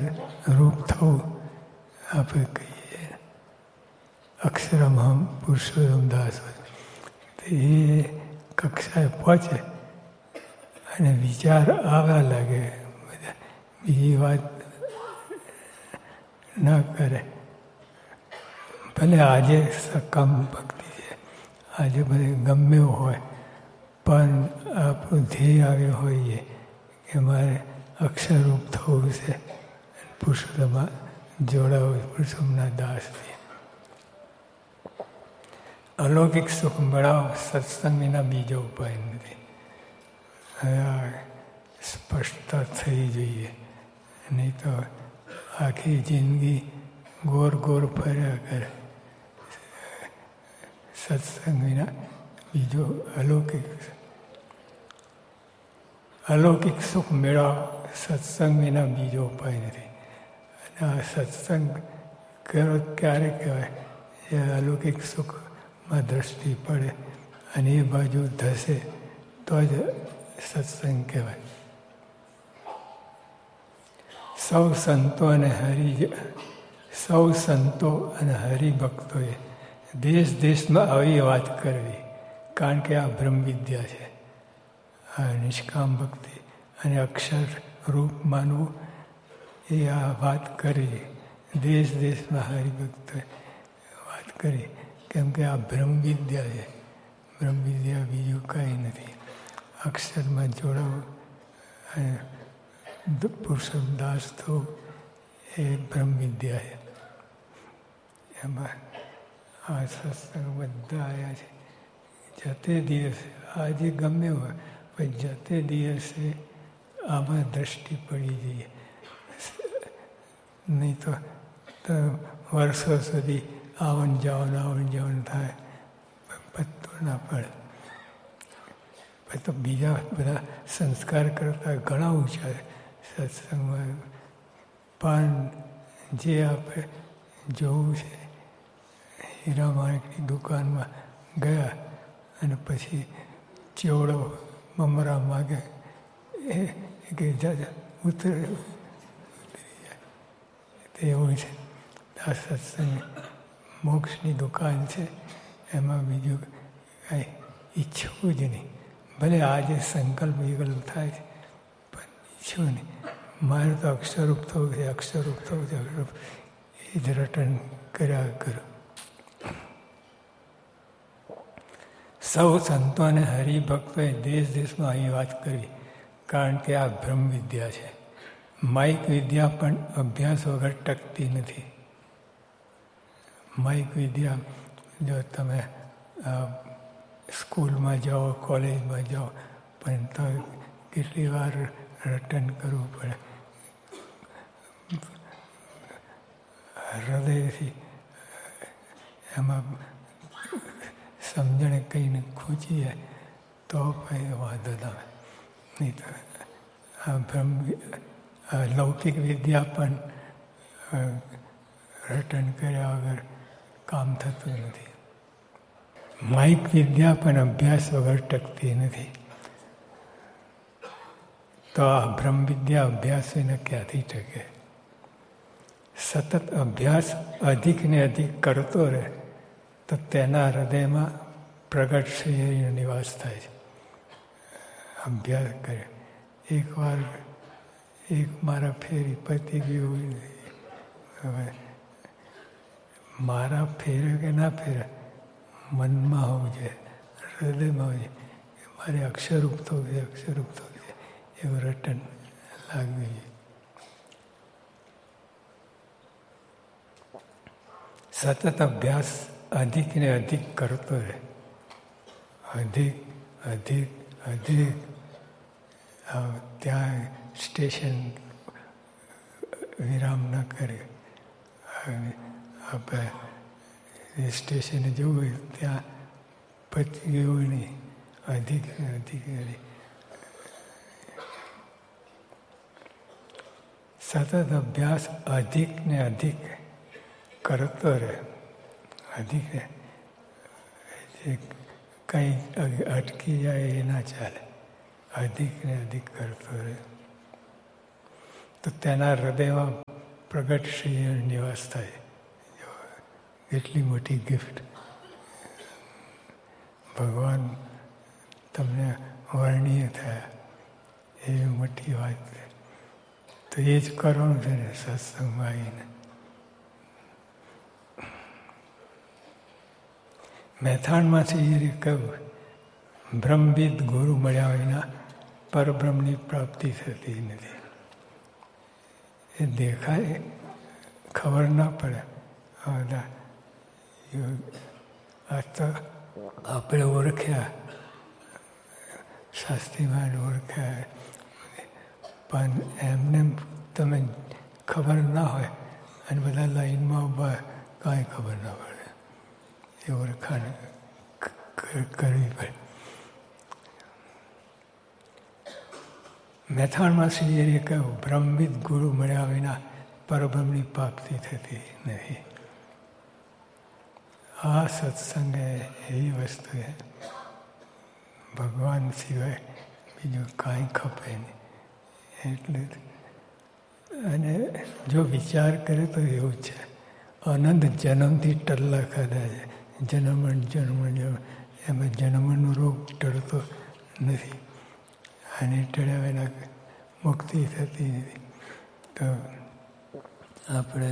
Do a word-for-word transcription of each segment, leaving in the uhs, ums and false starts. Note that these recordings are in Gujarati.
રૂપ થવું આપણે કહીએ. અક્ષરમહમ પુરુષોત્તમ દાસ એ કક્ષાએ પહોંચે અને વિચાર આવવા લાગે, બધા બીજી વાત ના કરે. ભલે આજે સકામ ભક્તિ છે, આજે બધે ગમે એવું હોય, પણ આપણું ધ્યેય આવ્યો હોઈએ કે મારે અક્ષરરૂપ થવું છે, પુરુષોત્તમમાં જોડાવું, પુરુષોત્તમના દાસથી. અલૌકિક સુખ મેળવવા સત્સંગ વિના બીજો ઉપાય નથી. આ સ્પષ્ટતા થઈ જોઈએ, નહીં તો આખી જિંદગી ગોર ગોર ફર્યા કરે. સત્સંગ વિના બીજો અલૌકિક અલૌકિક સુખ મેળવવા સત્સંગ વિના બીજો ઉપાય નથી. અને આ સત્સંગ કરો ક્યારે કહેવાય? એ અલૌકિક સુખમાં દ્રષ્ટિ પડે અને એ બાજુ ધસે તો જ સત્સંગ કહેવાય. સૌ સંતો અને હરિ સૌ સંતો અને હરિભક્તોએ દેશ દેશમાં આવી વાત કરવી, કારણ કે આ બ્રહ્મ વિદ્યા છે. આ નિષ્કામ ભક્તિ અને અક્ષર રૂપ માનવું એ આ વાત કરી, દેશ દેશમાં હરિભક્તોએ વાત કરી, કેમ કે આ બ્રહ્મ વિદ્યા છે. બ્રહ્મ વિદ્યા બીજું કંઈ નથી. અક્ષરમાં જોડાવું અને પુરુષોત્તમ દાસ થવું એ બ્રહ્મ વિદ્યા છે. એમાં આ સત્સંગ બધા આવ્યા છે. જતે દિવસે આજે ગમે હોય, પણ જતે દિવસે આમાં દ્રષ્ટિ પડી જઈએ, નહીં તો વર્ષો સુધી આવન જાવન આવન જાવન થાય, પત્તો ના પડે. પછી તો બીજા બધા સંસ્કાર કરતા ઘણા ઊંચા સત્સંગમાં. પણ જે આપણે જોવું છે, હીરા માણેકની દુકાનમાં ગયા અને પછી ચેવડો મમરા માગે, એ કે જાજા ઉતરે ઉતરી જાય. એવું છે આ સત્સંગ. મોક્ષની દુકાન છે, એમાં બીજું કાંઈ ઈચ્છવું જ નહીં. ભલે આજે સંકલ્પ વિકલ્પ થાય છે, પણ ઈચ્છવું નહીં. મારે તો અક્ષરરૂપ થવું છે, અક્ષરરૂપ થવું છે, અક્ષરરૂપ એ જ રટન કર્યા કરું. સૌ સંતો અને હરિભક્તોએ દેશ દેશમાં અહીં વાત કરવી, કારણ કે આ બ્રહ્મ વિદ્યા છે. માઇક વિદ્યા પણ અભ્યાસ વગર ટકતી નથી. માઇક વિદ્યા જો તમે સ્કૂલમાં જાઓ, કોલેજમાં જાઓ, પણ તો કેટલી વાર રટન કરવું પડે. હૃદયથી એમાં સમજણે કહીને ખૂંચી જાય તો કંઈ વાંધો ના આવે. નહીં તો આ બ્રહ્મ લૌકિક વિદ્યા પણ રટન કર્યા વગર કામ થતું નથી. માઇક વિદ્યા પણ અભ્યાસ વગર ટકતી નથી. તો આ બ્રહ્મ વિદ્યા અભ્યાસ વિના ક્યાંથી ટકે? સતત અભ્યાસ અધિક ને અધિક કરતો રહે તો તેના હૃદયમાં પ્રગટ શ્રેયનો નિવાસ થાય છે. અભ્યાસ કરે એકવાર એક મારા ફેરી પતી ગયું, હવે મારા ફેરે કે ના ફેરે મનમાં હોવું જોઈએ, હૃદયમાં હોવું જોઈએ કે મારે અક્ષરરૂપ થવું છે, અક્ષરરૂપ થવું છે, એવું રટન લાગવું જોઈએ. સતત અભ્યાસ અધિક ને અધિક કરતો રહે, અધિક અધિક અધિક. ત્યાં સ્ટેશન વિરામ ન કરે. આપણે સ્ટેશને જવું હોય ત્યાં પતી ગયું નહીં, અધિક અધિક અધિક. સતત અભ્યાસ અધિક ને અધિક કરતો રહે. અધિક કંઈ અટકી જાય એ ના ચાલે. અધિક ને અધિક કરતો રહે તો તેના હૃદયમાં પ્રગટ શ્રી નિવાસ થાય. એટલી મોટી ગિફ્ટ ભગવાન તમને વર્ણનીય થયા, એવી મોટી વાત છે. તો એ જ કરવાનું છે ને સત્સંગમાં આવીને. મહેથાણમાંથી એ કહ્યું, બ્રહ્મવિદ ગુરુ મળ્યા વિના પરબ્રહ્મની પ્રાપ્તિ થતી નથી. એ દેખાય, ખબર ના પડે. આ બધા આ તો આપણે ઓળખ્યા, શાસ્ત્રીમાં ઓળખ્યા, પણ એમને તમે ખબર ના હોય અને બધા લાઈનમાં ઊભા, કાંઈ ખબર ના પડે. એ ઓળખાણ કરવી પડે. મહેથાણમાં શ્રીએ કહ્યું, બ્રહ્મવિદ ગુરુ મળ્યા વિના પરબ્રહ્મની પ્રાપ્તિ થતી નથી. આ સત્સંગ એવી વસ્તુ છે, ભગવાન સિવાય બીજું કાંઈ ખપે નહીં. એટલે અને જો વિચાર કરે તો એવું છે, અનંત જન્મથી ટલ્લા ખાધા છે. જન્મણ જન્મણ એમાં જન્મનો રોગ ટળતો નથી, અને ટળ્યા વિના મુક્તિ થતી નથી. તો આપણે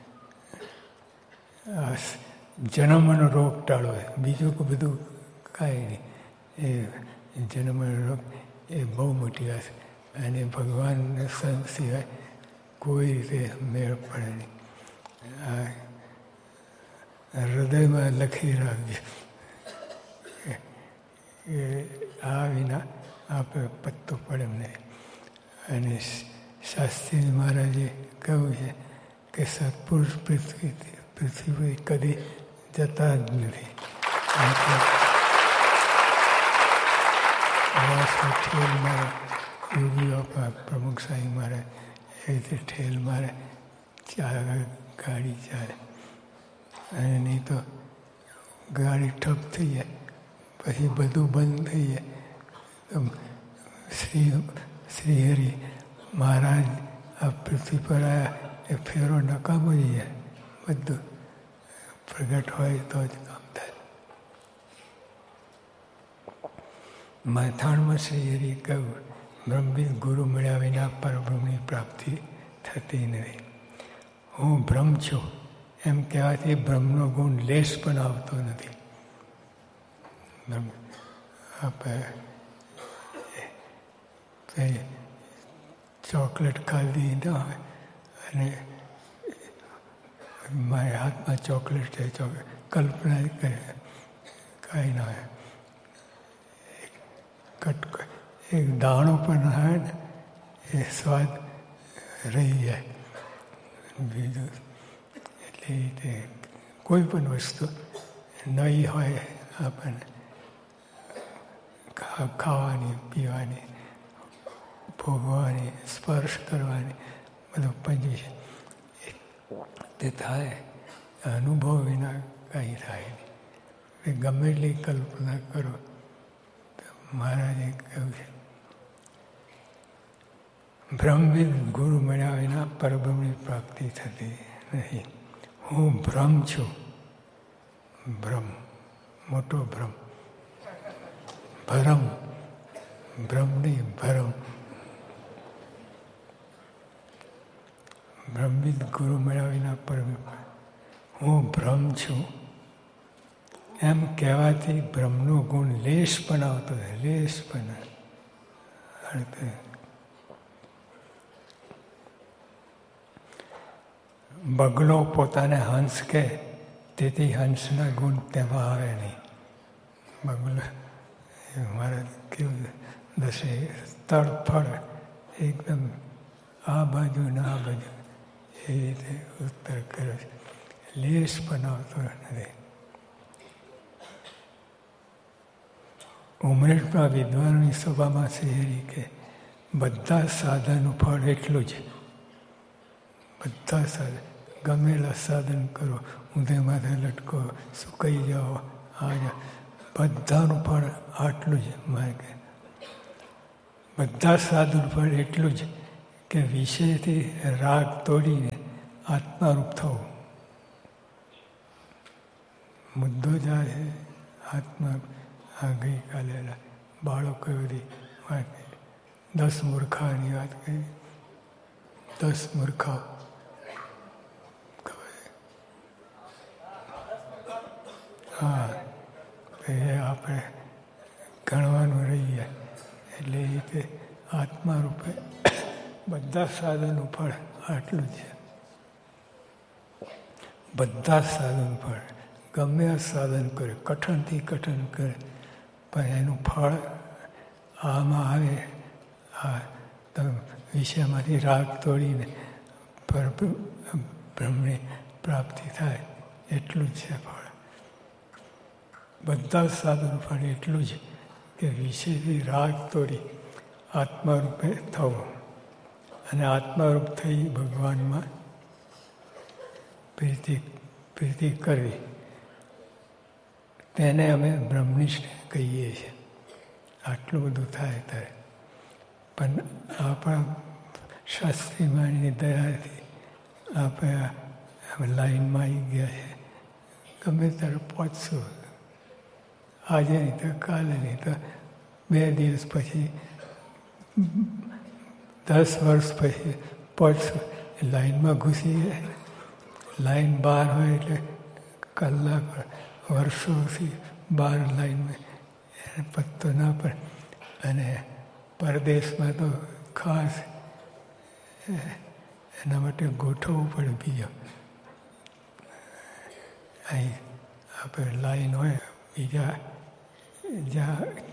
જન્મનો રોગ ટાળો, બીજું બધું કાંઈ નહીં. એ જન્મનો રોગ એ બહુ મોટી વાત છે, અને ભગવાન સંત સિવાય કોઈ રીતે મેળ પડે નહીં. આ હૃદયમાં લખી રાખજો કે આ વિના આપણે પત્તો પડે નહીં. અને શાસ્ત્રી મહારાજે કહ્યું છે કે સત્પુરુષ પૃથ્વી પૃથ્વી કદી જતા જ નથી. ઠેલ મારે યોગીઓ પ્રમુખ સાંઈ મારે એ રીતે ઠેલ મારે ચાલે, ગાડી ચાલે. અને નહીં તો ગાડી ઠપ થઈ જાય, પછી બધું બંધ થઈ જાય. તો શ્રી શ્રીહરિ મહારાજ આ પૃથ્વી પર આવ્યા, એ ફેરો નકામો જ જાય. બધું પ્રગટ હોય તો જ કામ થાય. મહેથાણમાં શ્રીહરિ કહ્યું, બ્રહ્મવિદ ગુરુ મળ્યા વિના પરબ્રહ્મની પ્રાપ્તિ થતી નથી. હું બ્રહ્મ છું એમ કહેવાથી બ્રહ્મનો ગુણ લેશ પણ આવતો નથી. આપણે ચોકલેટ ખાધી ન હોય અને મારા હાથમાં ચોકલેટ છે, ચોકલેટ કલ્પના કરે, કાંઈ ના હોય. કટ એક દાણો પણ હોય ને એ સ્વાદ રહી જાય. બીજું એટલે રીતે કોઈ પણ વસ્તુ નવી હોય આપણને ખાવાની, પીવાની, ભોગવાની, સ્પર્શ કરવાની, બધું પંજી તે થાય. અનુભવ વિના કાંઈ થાય નહીં. ગમે એટલી કલ્પના કરો. મહારાજે કહ્યું છે, બ્રહ્મવિદ ગુરુ મળ્યા વિના પરબ્રહ્મની પ્રાપ્તિ થતી નથી. હું બ્રહ્મ છું. બ્રહ્મ, મોટો બ્રહ્મ. ભરમ, બ્રહ્મ નહીં ભરમ. બ્રહ્મવિદ ગુરુ મળ્યા વિના પરમ. હું બ્રહ્મ છું એમ કહેવાથી બ્રહ્મનો ગુણ લેશ પણ આવતો હોય, લેશ પણ. બગલો પોતાને હંસ કે તેથી હંસના ગુણ તેમાં આવે નહીં. બગલો મારે કેવું દસે તડફડ એકદમ આ બાજુ ને આ બાજુ એ રીતે ઉત્તર કર્યો છે. લેશ પણ આવતો નથી. ઉમરેઠમાં વિદ્વાનની સભામાં શ્રી કે બધા સાધનનું ફળ એટલું જ. બધા સાધન, ગમેલા સાધન કરો, ઊંધે માથે લટકો, સુકાઈ જાઓ, આ જાઓ, બધાનું ફળ આટલું જ. મારે કે બધા સાધુનું ફળ એટલું જ કે વિષયથી રાગ તોડીને આત્મારૂપ થવું. મુદ્દો જ આ છે. આત્મા આ ગઈકાલે બાળકો બધી વાત કરી, દસ મૂર્ખાની વાત કરી. દસ મૂર્ખા હા, એ આપણે ગણવાનું રહી જાય. એટલે એ રીતે આત્મા રૂપે બધા સાધનો ફળ આટલું જ છે. બધા સાધન ફળ ગમે આ સાધન કરે, કઠણથી કઠણ કરે, પણ એનું ફળ આમાં આવે. આ વિષયમાંથી રાગ તોડીને પર બ્રહ્મની પ્રાપ્તિ થાય, એટલું જ છે ફળ. બધા સાધન ફળ એટલું જ કે વિષયથી રાગ તોડી આત્મારૂપે થવું અને આત્મારૂપ થઈ ભગવાનમાં પ્રીતિ પ્રીતિ કરવી. તેને અમે બ્રહ્મનિષ્ઠ કહીએ છીએ. આટલું બધું થાય ત્યારે પણ આપણા શાસ્ત્રીમાની દયાથી આપણે લાઈનમાં આવી ગયા છે. ગમે ત્યારે પહોંચશું. આજે નહીં તો કાલે નહીં તો બે દિવસ પછી, દસ વર્ષ પછી પહોંચશું. લાઈનમાં ઘૂસી જાય. લાઈન બહાર હોય એટલે કલાક વર્ષોથી બહાર લાઈનમાં એને પત્તો ના પડે. અને પરદેશમાં તો ખાસ એના માટે ગોઠવવું પડે. બીજો અહીં આપણે લાઈન હોય, બીજા જ્યાં